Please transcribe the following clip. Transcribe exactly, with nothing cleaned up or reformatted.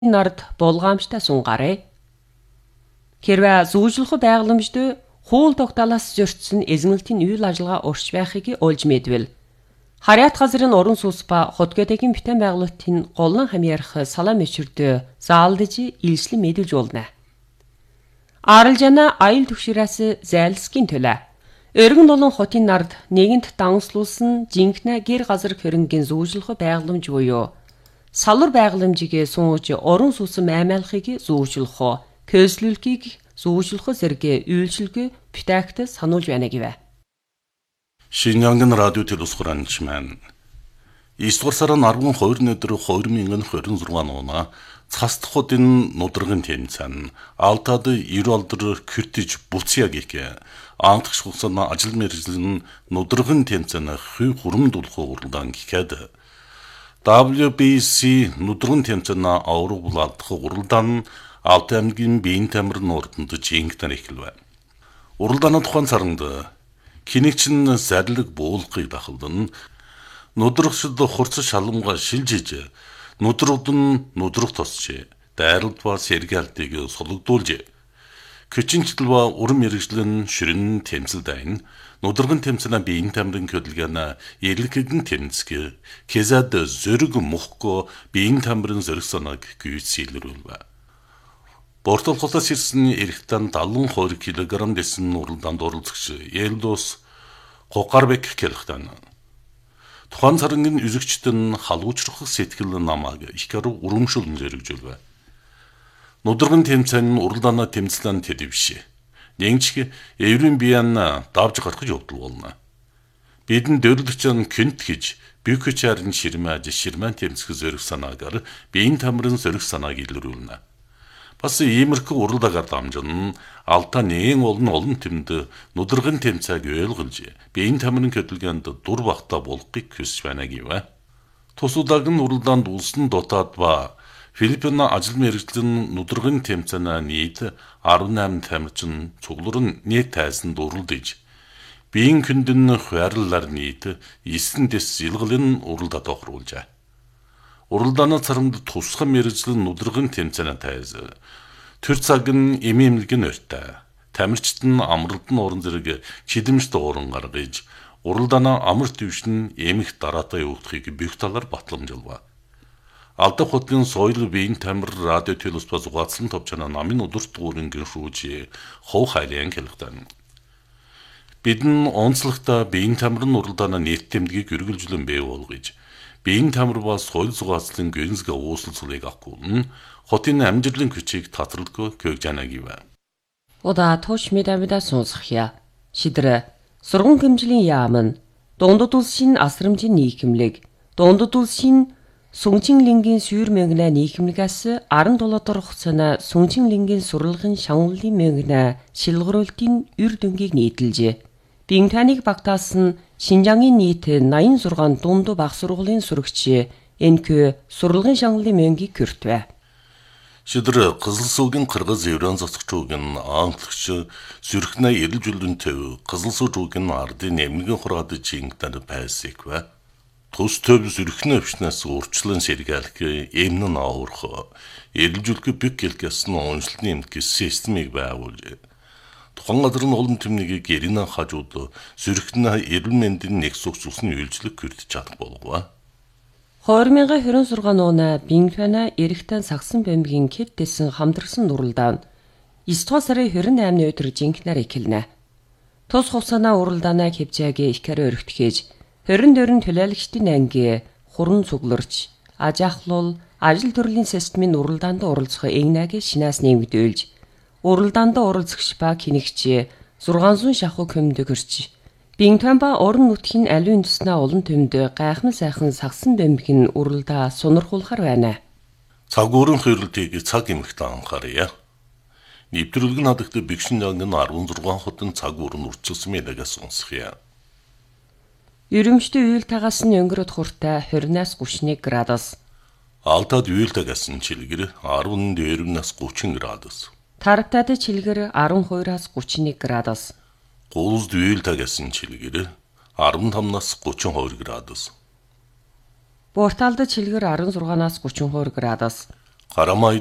нарт булгаамжтай сунгарыг. Хэрвээ зүүжлэх байгууламжд хууль тогтоолоос зөрчсөн эзэмнэлтийн үйл ажиллагаа урьж байхыг олж мэдвэл харьяат газрын уран сүнс ба хотгоодгийн бүтээн байгуулалтын голлон хамьяарах салаа мөчөрдөө заалдж илслэн мэдүүлж болно. Аралжана аюул түвшрээс зайлсхийн төлөө өргөн долон хотын нард нэгэнт дагнслуулсан жинхнэ гэр газар хөрөнгийн зүүжлэх байгууламж буюу салвар байгууламжийг сууж уран сүнс маймайлахыг зүүжлэх, көслөлгийг зүүжлэх зэрэг үйлчилгээ бүтээгт сануулж байна гэв. Шинжаангын радио телевизхоранч маань эсвэр сарын арван хоёрны өдөр двадцать двадцать шесть оноо цастхуудын нудрагын тэмцээн алтад ирэлдэр кертиж буцягийг англагч хугацаанд ажил мэргэжлийн нудрагын тэмцээн хүй хурамдуулах уралдаан гэхэд дабл ю би си нудрагын тэмцээн авраг булаадах уралдаан Алтай аймгийн биеийн тамир нуурданд жинхэнэ эхэлв. Уралдааны тухайн саранд кинэгчин зарлиг буулгыг дахалдан нудрагчд хурц шаланга шилжиж нудрагд нь нудраг тосч дайралд ба сэргээлтийг сулгдуулж көчинчдэл ба уран мэргэжлэн ширэн тэмцэл дайн нудрагын тэмцээн биеийн тамирын хөдөлгөөн эрлэгэн тэмцэг кезад зөрөг мөхгөө биеийн тамирын зөрөг санааг гүйцэлрүүлв. Бортолхолоос ирсэн эрэгтэн седемдесят two килограмм дэсэн уралдаанд оролцогч Елдос Гукарбек хэлэхдээ тухайн царангийн үзэгчд нь халуучрах сэтгэл намааг их гаруй урамшуулн зэрэгжүүлв. Нудрагын тэмцээн уралдааны тэмцлэн тэдэвш. Нэгч еврейн биен давж гарах явдал болно. Бидэн дөрлөгчөн кэнт гэж бюкчарын ширмэж ширмэн тэмцэх зөрөх санаагаар биеийн тамирын зөрөх санааг илрүүлнэ. Бас иймэрхүү уралдаагаар дамжин Алтай нэгэн олон олон тэмд нудрагын тэмцээг ойлгож биеийн тамирын хөдөлгөөнд дур багтаа болгохыг хүсэж байна гэв. Тус удаагийн уралдаанд улсын дотоод ба Филиппин ажил мэргэжлийн нудрагын тэмцээн нийт десять тамирчин цугларн нийт тайсанд уралдаж биеийн хөндөн хварлаар нийт нine дэс илгалын уралдаанд тохируулжээ. Уралдааны царамд тусгай мэргэжлийн нудрагын тэмцээн тайз төр цаг нь эмэмлэгэн өртөө тамирчид нь амралт нь уран зэрэг чидэмжт ууран гаргаж уралдааны амар төвшин эмх дараатай явуулахыг бүх талаар батламжуулв. Алтай хотын соёл биеийн тамир радио телевиз ба зугаацлан товчана намын удирт гүрэнгийн шүүж хов хайлан хэлэхдээ бидэн онцлогтой биеийн тамирын уралдааны нийт тэмдгийг үргэлжлэн бий болгож биеийн тамир ба соёл зугаацлын гэнзгэ ууслцлыг авахгүй хотын амжилтлын хүчийг татварлгүй көгж яана гэв. Удаа тош медамида сонсхия. Шидэр сургууль хэмжлийн яам нь дундад улсын асрамжийн нийгэмлэг дундад улсын Сүнжинлингийн сүйр мөнгнэ нийгэмлэгээс десseven дахь хугацааны Сүнжинлингийн сурлагын шагналын мөнгнэ шилгэрүүлтийн үр дүнгийг нийтэлжээ. Биеийн таныг багтаасан Шинжаангийн нийт eighty-six дунд баг сургуулийн сурагч энкү сурлагын шагналын мөнгийг хүртвэ. Шидэр Кызылсуугийн Кыргыз еврейн зоцогчуугийн англагч зүрхнэ эрэлжүүлэн төв Кызылсуугийн ардын эмнэгэн хураад жингтэр байсыквэ. Тус төв зүрхнэ өвчнээс урчлан сэргээлэх эмнэн ааварх эрэлжүүлэх бүк гэлгэсэн онцлны эмнэг системийг байгуулж тухайн газрын олон тэмнийг гэринэ хажууд зүрхнэ эрүүл мэндийн нэг сүгсүсний үйлчлэг хүртэж чадах болов. twenty twenty-six оноо Бингфана эрэгтэн сагсан бомбгийн хэд дэсэн хамдарсан уралдаан nine дугаар сарын twenty-eighны өдөр жинхнээр эхэлнэ. Тус хугацааны уралдаанаа хэмжээгээ их карь өргөтгөж twenty-four төлөөлөгчдийн анги хуран цугларч аж ахлуул ажил төрлийн системийн уралдаанд оролцох эгнээг шинээс нэмэгдүүлж уралдаанд оролцогч ба кинэгч six hundred шахуу көмдөг өрч Бингтамба орон нутгийн аливын туснаа олон төмд гайхмал сайхан сагсан бомбгийн уралдаа сонирхуулахар байна. Цагуурын хөрөлтийг цаг эмхтэн анхаарья. Нэвтрүүлэг надагт бэгшин ангын sixteen хотын цагуурын урчилсан мэдэгээс сонсхия. Ерөмштэй үйл тагаас нь өнгөрөд хуртай twenty-аас thirty-one градус. Алтад үйл тагаас нь чилгэр twelve-аас thirty градус. Тарагтад чилгэр twelve-аас thirty-one градус. Гуулд үйл тагаас нь чилгэр fifty-five-аас thirty-two градус. Борталд чилгэр sixteen-аас thirty-two градус. Гарамай